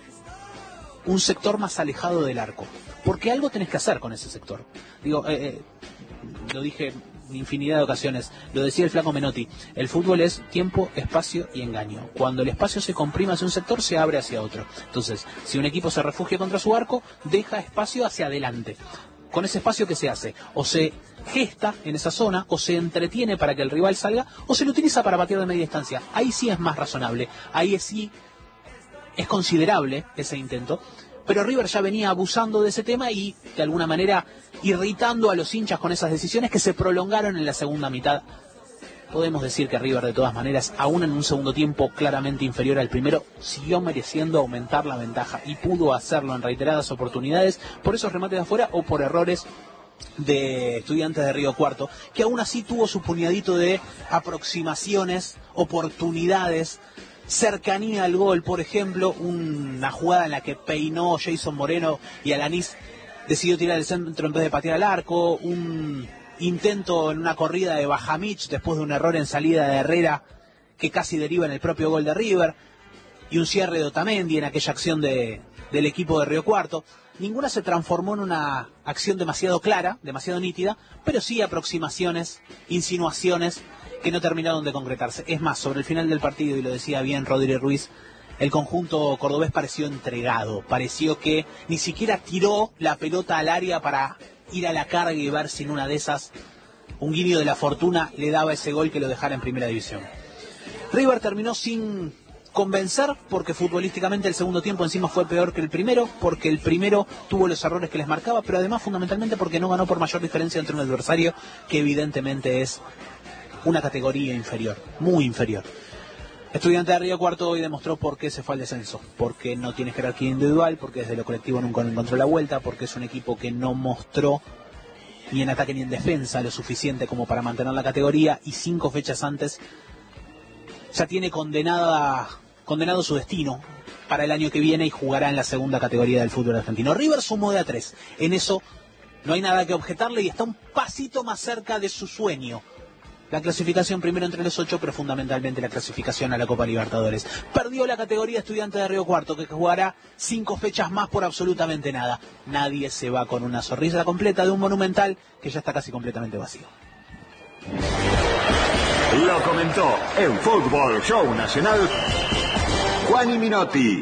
A: un sector más alejado del arco, porque algo tenés que hacer con ese sector. Digo, eh, eh, lo dije infinidad de ocasiones, lo decía el flaco Menotti, el fútbol es tiempo, espacio y engaño. Cuando el espacio se comprime hacia un sector, se abre hacia otro. Entonces, si un equipo se refugia contra su arco, deja espacio hacia adelante. Con ese espacio, ¿qué se hace? O se gesta en esa zona, o se entretiene para que el rival salga, o se lo utiliza para patear de media distancia. Ahí sí es más razonable, ahí sí es considerable ese intento. Pero River ya venía abusando de ese tema y, de alguna manera, irritando a los hinchas con esas decisiones que se prolongaron en la segunda mitad. Podemos decir que River, de todas maneras, aún en un segundo tiempo claramente inferior al primero, siguió mereciendo aumentar la ventaja y pudo hacerlo en reiteradas oportunidades por esos remates de afuera o por errores de Estudiantes de Río Cuarto, que aún así tuvo su puñadito de aproximaciones, oportunidades, cercanía al gol. Por ejemplo, una jugada en la que peinó Jason Moreno y Alanís decidió tirar el centro en vez de patear al arco, un intento en una corrida de Bajamich después de un error en salida de Herrera que casi deriva en el propio gol de River, y un cierre de Otamendi en aquella acción de, del equipo de Río Cuarto. Ninguna se transformó en una acción demasiado clara, demasiado nítida, pero sí aproximaciones, insinuaciones que no terminaron de concretarse. Es más, sobre el final del partido, y lo decía bien Rodríguez Ruiz, el conjunto cordobés pareció entregado, pareció que ni siquiera tiró la pelota al área para ir a la carga y ver si en una de esas un guiño de la fortuna le daba ese gol que lo dejara en primera división. River terminó sin convencer, porque futbolísticamente el segundo tiempo encima fue peor que el primero, porque el primero tuvo los errores que les marcaba, pero además fundamentalmente porque no ganó por mayor diferencia entre un adversario que evidentemente es una categoría inferior, muy inferior. Estudiante de Río Cuarto hoy demostró por qué se fue al descenso, porque no tiene jerarquía individual, porque desde lo colectivo nunca encontró la vuelta, porque es un equipo que no mostró ni en ataque ni en defensa lo suficiente como para mantener la categoría, y cinco fechas antes ya tiene condenada, condenado su destino para el año que viene y jugará en la segunda categoría del fútbol argentino. River sumó de a tres, en eso No hay nada que objetarle y está un pasito más cerca de su sueño. La clasificación primero entre los ocho, pero fundamentalmente la clasificación a la Copa Libertadores. Perdió la categoría Estudiante de Río Cuarto, que jugará cinco fechas más por absolutamente nada. Nadie se va con una sonrisa completa de un Monumental que ya está casi completamente vacío.
F: Lo comentó en Fútbol Show Nacional Juan y Minotti.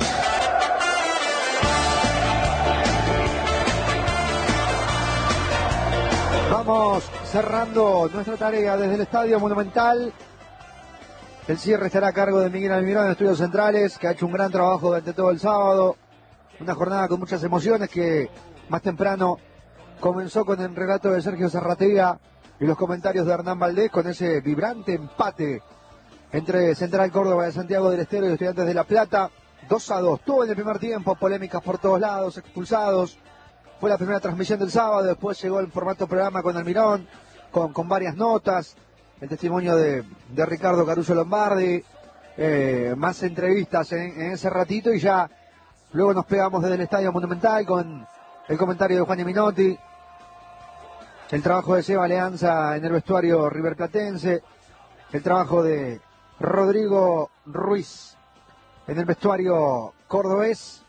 B: Vamos cerrando nuestra tarea desde el Estadio Monumental. El cierre estará a cargo de Miguel Almirón de Estudios Centrales, que ha hecho un gran trabajo durante todo el sábado. Una jornada con muchas emociones que más temprano comenzó con el relato de Sergio Zarratea y los comentarios de Hernán Valdés con ese vibrante empate entre Central Córdoba de Santiago del Estero y Estudiantes de La Plata. dos a dos. Tuvo en el primer tiempo polémicas por todos lados, expulsados. Fue la primera transmisión del sábado, después llegó el formato programa con Almirón, con, con varias notas, el testimonio de, de Ricardo Caruso Lombardi, eh, más entrevistas en, en ese ratito y ya luego nos pegamos desde el Estadio Monumental con el comentario de Juan y Minotti, el trabajo de Seba Alianza en el vestuario riverplatense, el trabajo de Rodrigo Ruiz en el vestuario cordobés,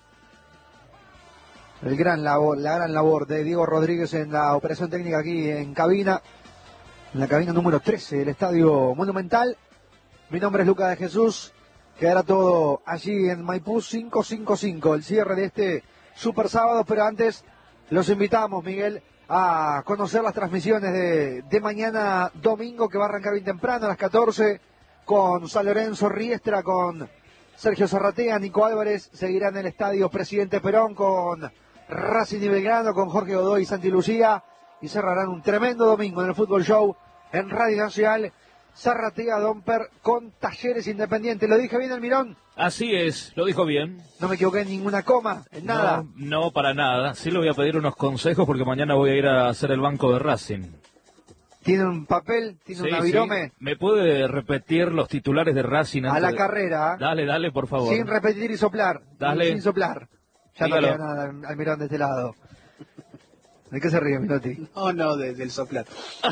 B: el gran labor, la gran labor de Diego Rodríguez en la operación técnica aquí en cabina, en la cabina número trece del Estadio Monumental. Mi nombre es Lucas de Jesús, quedará todo allí en Maipú cinco cinco cinco, el cierre de este super sábado, pero antes los invitamos, Miguel, a conocer las transmisiones de, de mañana domingo, que va a arrancar bien temprano a las catorce, con San Lorenzo Riestra, con Sergio Zarratea, Nico Álvarez, seguirá en el Estadio Presidente Perón con Racing y Belgrano, con Jorge Godoy y Santi Lucía, y cerrarán un tremendo domingo en el Fútbol Show en Radio Nacional, Zarratea Domper con Talleres Independiente. ¿Lo dije bien, Almirón?
E: Así es, lo dijo bien.
B: No me equivoqué en ninguna coma, en nada.
E: No, no, para nada. Sí le voy a pedir unos consejos porque mañana voy a ir a hacer el banco de Racing.
B: ¿Tiene un papel? ¿Tiene
E: Sí,
B: una virome?
E: sí. ¿Me puede repetir los titulares de Racing?
B: A
E: antes
B: la
E: de-
B: carrera.
E: Dale, dale, por favor.
B: Sin repetir y soplar.
E: Dale.
B: Sin soplar. Ya
E: Dígalo.
B: no queda nada, Almirón, de este lado. ¿De qué se ríe, Minotti?
A: No, no, de- del soplar.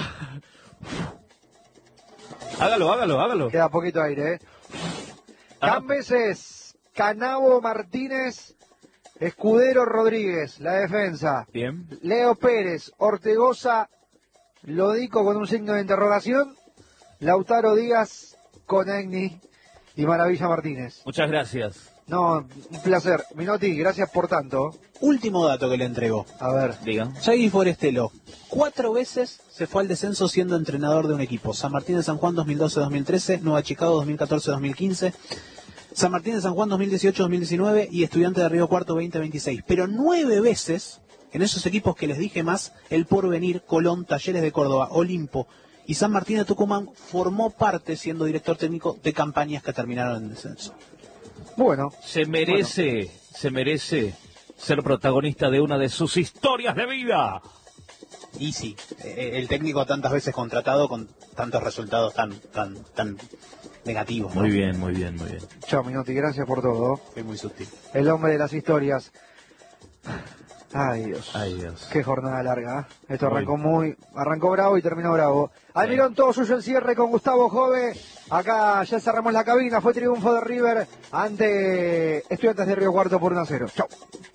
E: Hágalo, hágalo, hágalo.
B: Queda poquito aire, ¿eh?
E: Ah.
B: Cambeses, Canavo Martínez, Escudero Rodríguez, la defensa.
E: Bien.
B: Leo Pérez, Ortegoza, Lodico con un signo de interrogación, Lautaro Díaz, Conegni y Maravilla Martínez.
E: Muchas gracias.
B: No, un placer. Minotti, gracias por tanto.
A: Último dato que le entregó.
B: A ver.
E: Diga.
A: Jay Forestelo, cuatro veces se fue al descenso siendo entrenador de un equipo. San Martín de San Juan dos mil doce dos mil trece, Nueva Chicago dos mil catorce dos mil quince, San Martín de San Juan dos mil dieciocho dos mil diecinueve y Estudiante de Río Cuarto veinte veintiséis. Pero nueve veces en esos equipos que les dije más, El Porvenir, Colón, Talleres de Córdoba, Olimpo y San Martín de Tucumán, formó parte, siendo director técnico, de campañas que terminaron en descenso.
B: Bueno.
E: Se merece, se merece ser protagonista de una de sus historias de vida.
A: Y sí, eh, el técnico tantas veces contratado con tantos resultados tan tan tan negativos, ¿no?
E: Muy bien, muy bien, muy bien.
B: Chao, Minotti, gracias por todo.
A: Fue muy sutil.
B: El hombre de las historias. Ay, Dios.
E: Ay, Dios.
B: Qué jornada larga. ¿eh? Esto
E: Muy.
B: arrancó muy, arrancó bravo y terminó bravo. Almirón, todo suyo el cierre con Gustavo Jove. Acá ya cerramos la cabina. Fue triunfo de River ante Estudiantes de Río Cuarto por uno a cero. Chao.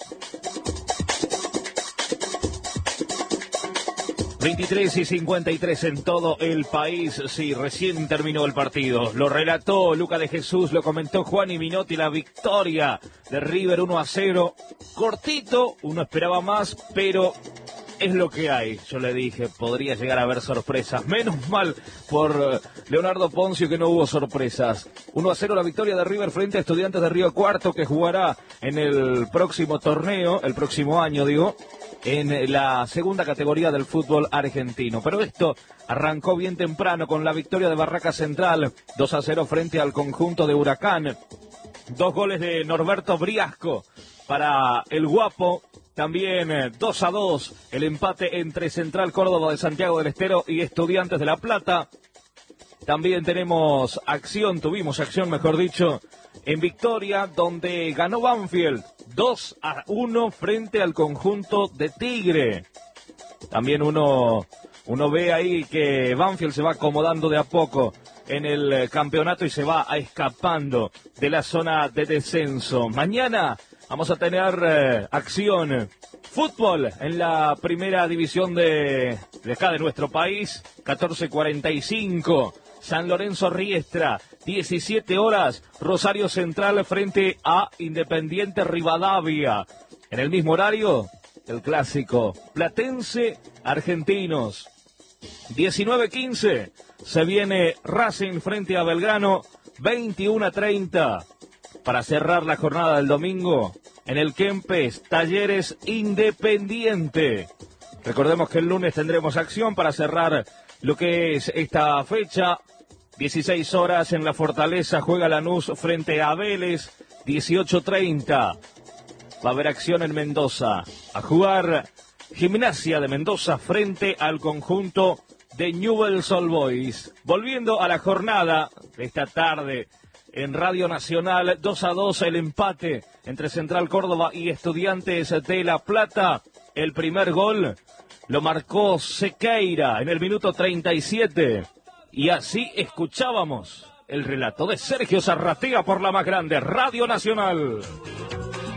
E: veintitrés y cincuenta y tres en todo el país. Sí, recién terminó el partido. Lo relató Luca de Jesús, lo comentó Juan y Minotti, la victoria de River uno a cero. Cortito, uno esperaba más, pero es lo que hay. Yo le dije, podría llegar a haber sorpresas. Menos mal por eh, Leonardo Poncio que no hubo sorpresas. uno a cero la victoria de River frente a Estudiantes de Río Cuarto, que jugará en el próximo torneo, el próximo año, digo, en la segunda categoría del fútbol argentino. Pero esto arrancó bien temprano con la victoria de Barraca Central, dos a cero frente al conjunto de Huracán. Dos goles de Norberto Briasco para el Guapo. También eh, dos a dos el empate entre Central Córdoba de Santiago del Estero y Estudiantes de La Plata. También tenemos acción, tuvimos acción mejor dicho, en Victoria, donde ganó Banfield dos a uno frente al conjunto de Tigre. también uno, uno ve ahí que Banfield se va acomodando de a poco en el campeonato y se va escapando de la zona de descenso. Mañana vamos a tener eh, acción, fútbol en la primera división de, de acá de nuestro país, catorce cuarenta y cinco, San Lorenzo Riestra, diecisiete horas, Rosario Central frente a Independiente Rivadavia. En el mismo horario, el clásico Platense Argentinos. diecinueve quince, se viene Racing frente a Belgrano, veintiuno treinta. Para cerrar la jornada del domingo, en el Kempes, Talleres Independiente. Recordemos que el lunes tendremos acción para cerrar lo que es esta fecha. dieciséis horas en la Fortaleza juega Lanús frente a Vélez, dieciocho treinta. Va a haber acción en Mendoza. A jugar Gimnasia de Mendoza frente al conjunto de Newell's Old Boys. Volviendo a la jornada de esta tarde en Radio Nacional, dos a dos el empate entre Central Córdoba y Estudiantes de La Plata. El primer gol lo marcó Sequeira en el minuto treinta y siete. Y así escuchábamos el relato de Sergio Zarratea por la más grande, Radio Nacional.